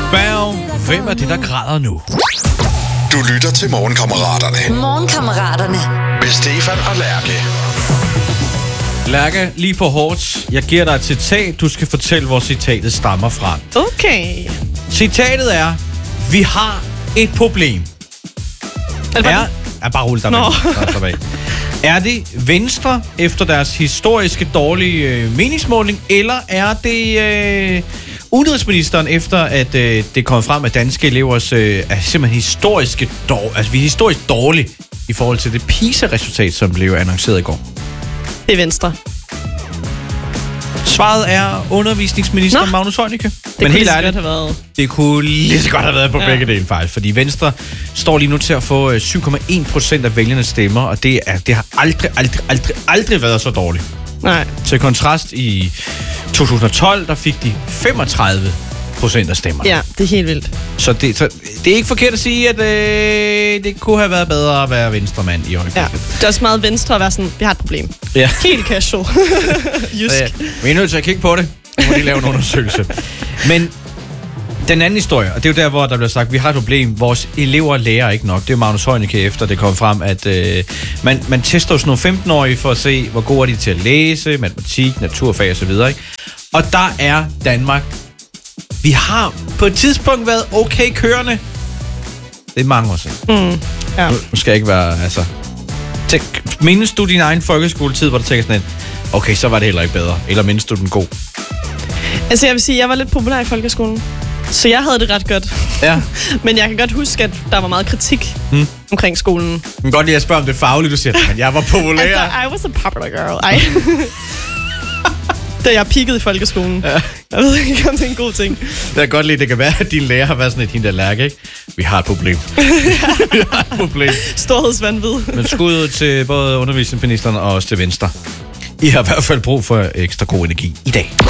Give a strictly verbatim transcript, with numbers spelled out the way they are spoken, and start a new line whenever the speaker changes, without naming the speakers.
Berg, hvem er det, der græder nu?
Du lytter til Morgenkammeraterne.
Morgenkammeraterne.
Med Stefan og Lærke.
Lærke, lige på hårdt. Jeg giver dig et citat. Du skal fortælle, hvor citatet stammer fra.
Okay.
Citatet er: vi har et problem.
Er,
er, er bare rulle dig med. Er det Venstre efter deres historiske dårlige øh, meningsmåling, eller er det øh, udenrigsministeren efter, at øh, det kom frem, at danske elevers øh, er simpelthen historiske dårlige, altså vi er historisk dårlige i forhold til det PISA-resultat, som blev annonceret i går?
Det er Venstre.
Svaret er undervisningsminister
Nå.
Magnus Heunicke.
Det
Men
kunne
helt
lige så
ærligt,
godt have været.
det kunne lige så godt have været på
Ja.
begge dele faktisk, fordi Venstre står lige nu til at få syv komma en procent af vælgernes stemmer, og det, er, det har aldrig, aldrig, aldrig, aldrig været så dårligt.
Nej.
Til kontrast i to tusind og tolv, der fik de femogtredive procent af stemmerne.
Ja, det er helt vildt.
Så, det, så det er ikke forkert at sige, at øh, det kunne have været bedre at være venstremand i øjeblikket.
Ja. Det er også meget Venstre at være sådan, vi har et problem.
Ja.
Helt casual. Jysk.
Ja, vi er nødt til at kigge på det. Nu må de lave en undersøgelse. Men den anden historie, og det er jo der, hvor der bliver sagt, at vi har et problem. Vores elever lærer ikke nok. Det er Magnus Heunicke efter, det kom frem, at øh, man, man tester jo sådan nogle femten-årige for at se, hvor gode er de til at læse, matematik, naturfag osv. Og der er Danmark. Vi har på et tidspunkt været okay kørende. Det er mange år siden.
Mm. Ja.
Nu, nu skal jeg ikke være, altså... Tænk, mindes du din egen folkeskoletid, hvor du tænker sådan en, okay, så var det heller ikke bedre. Eller mindes du den god?
Altså jeg vil sige, jeg var lidt populær i folkeskolen. Så jeg havde det ret godt.
Ja.
Men jeg kan godt huske, at der var meget kritik
hmm.
omkring skolen.
Jeg kan godt lide at spørge om det faglige, du siger, men jeg var populær.
Altså, I was a popular girl. Ej. Da jeg peakede i folkeskolen. Ja. Jeg ved ikke, om det er en god ting.
Det kan godt lide, det kan være, at din lærer har været sådan et hende, der Lærke, ikke? Vi har et problem. Vi har et problem.
Storhedsvanvid.
Men skud til både undervisningsministeren og også til Venstre. I har i hvert fald brug for ekstra god energi i dag.